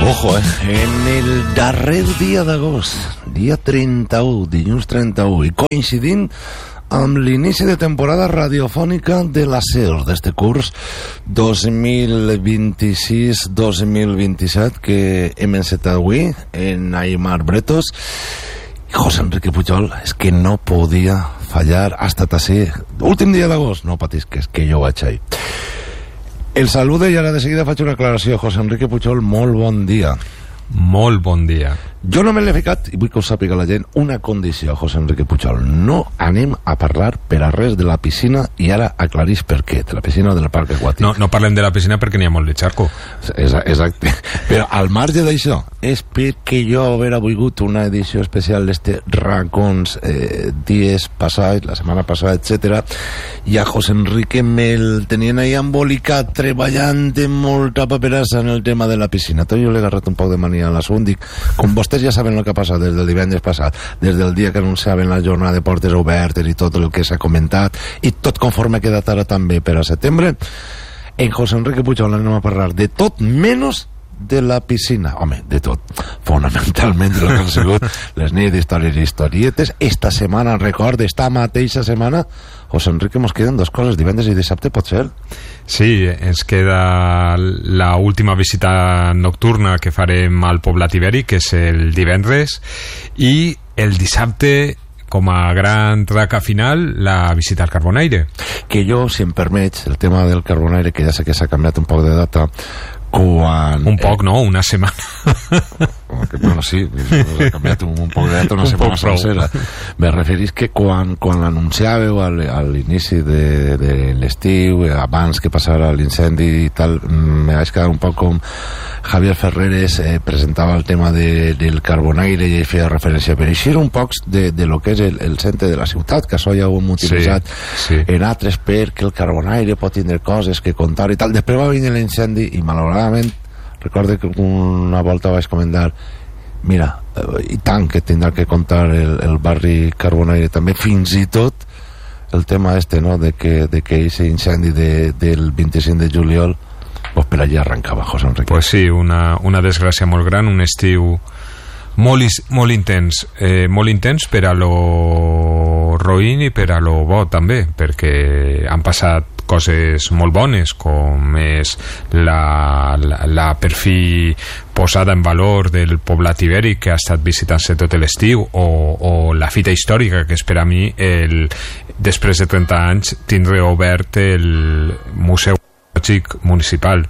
Ojo, en el darrer dia d'agost, dia 31, dilluns 31, i coincidint amb l'inici de temporada radiofònica de la SER d'este curs 2026-2027 que hem encetat avui en Aimar Bretos. José Enrique Pujol, és que no podia fallar, ha estat així. Últim dia d'agost, no patis, que és que jo vaig ahir. El salude i ara de seguida faig una aclaració. José Enrique Pujol, molt bon dia. Molt bon dia. Jo no me l'he ficat, i vull que ho sàpiga la gent, una condició, José Enrique Pujol. No anem a parlar per a res de la piscina, i ara aclarís per què, de la piscina o del parc aquàtic. No parlem de la piscina perquè n'hi ha molt de xarco. Exacte. Però al marge d'això, és perquè jo haver volgut una edició especial d'este racons dies passats, la setmana passada, etc. I a José Enrique me'l tenien ahí embolicat, treballant en molta paperassa en el tema de la piscina. Tot jo l'he agarrat un poc de mania a l'assunt, dic, com vostès ja saben el que ha passat des del divendres passat, des del dia que anunciaven la jornada de portes obertes i tot el que s'ha comentat, i tot conforme ha quedat ara també per a setembre, en José Enrique Pujol anem a parlar de tot menys de la piscina. Home, de tot. Fonamentalment de lo que han sigut les nits d'històries i historietes. Esta setmana, record, esta mateixa setmana, José Enrique, mos queden dos coses, divendres i dissabte, pot ser? Sí, ens queda la última visita nocturna que farem al Poblat Ibèric, que és el divendres, i el dissabte, com a gran traca final, la visita al Carbonaire. Que jo, si em permets, el tema del Carbonaire, que ja sé que s'ha canviat un poc de data, quan... Un poc, no? Una setmana. Bueno, sí, ha canviat un poc de data, una setmana sencera. Me referís que quan l'anunciàveu a l'inici de l'estiu, abans que passara l'incendi i tal, me vaig quedar un poc com Javier Ferreres presentava el tema del Carbonaire i feia referència per eixir un poc de lo que és el centre de la ciutat, que això ja ho hem utilitzat en altres, perquè el Carbonaire pot tindre coses que contar i tal. Després va venir l'incendi i malauradament recordo que una volta vaig comentar, mira, i tant que tindrà que contar el barri Carbonaire també, fins i tot el tema no? de que aquest incendi del 25 de juliol pues per allà arrencava, José Enrique. Pues sí, una desgràcia molt gran, un estiu molt intens per a lo roïn i per a lo bo també, perquè han passat coses molt bones, com és la per fi posada en valor del Poblat Ibèric, que ha estat visitant-se tot l'estiu, o la fita històrica, que és per a mi després de 30 anys tindre obert el Museu Arqueològic Municipal.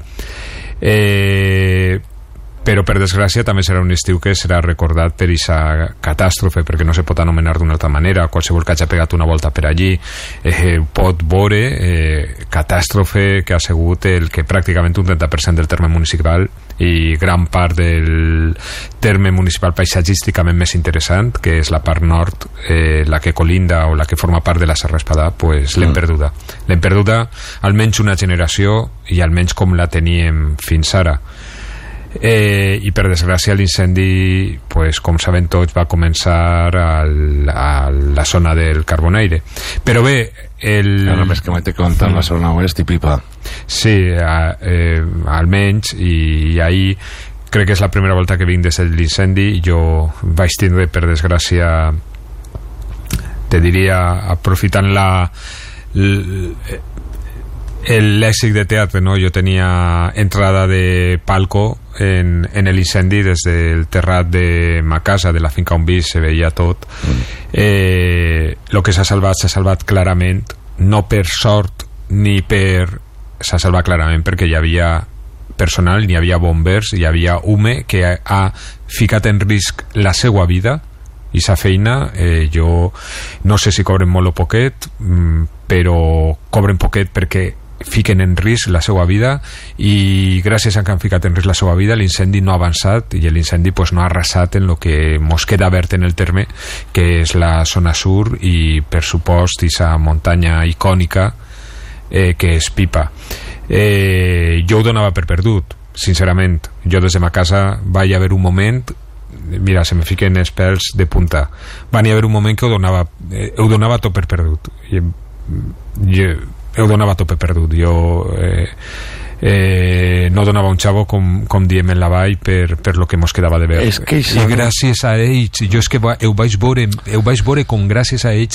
Però per desgràcia també serà un estiu que serà recordat per aquesta catàstrofe, perquè no se pot anomenar d'una altra manera. Qualsevol que hagi pegat una volta per allí pot veure catàstrofe que ha sigut el que pràcticament un 30% del terme municipal i gran part del terme municipal paisatgísticament més interessant, que és la part nord, la que colinda o la que forma part de la Serra Espadà, pues l'hem perduda. L'hem perduda almenys una generació, i almenys com la teníem fins ara. I per desgràcia l'incendi, pues, com saben tots, va començar a la zona del Carbonaire. Però bé, ara més que m'he de contar la zona oest i pipa. Sí, almenys, i ahir crec que és la primera volta que vinc des de l'incendi, i jo vaig tindre, per desgràcia, te diria, aprofitant l'èxit de teatre, no? Jo tenia entrada de palco en l'incendi des del terrat de ma casa, de la finca on visc, se veia tot. Lo que s'ha salvat clarament, no per sort ni s'ha salvat clarament perquè hi havia personal, hi havia bombers, hi havia UME que ha ficat en risc la seva vida i sa feina. Jo no sé si cobren molt o poquet, però cobren poquet perquè fiquen en risc la seva vida, i gràcies a que han ficat en risc la seva vida l'incendi no ha avançat, i l'incendi pues, no ha arrasat en el que mos queda verd en el terme, que és la zona sur i per supost aquesta muntanya icònica que és Pipa. Jo ho donava per perdut, sincerament. Jo des de ma casa vaig haver un moment, mira, se me fiquen els pèls de punta, va haver un moment que ho donava tot per perdut. Jo ho donava tot per perdut. Jo no donava un xavo com diem en la vall per lo que mos quedava de veure. És que I gràcies a ells, jo és que ho vaig veure com gràcies a ells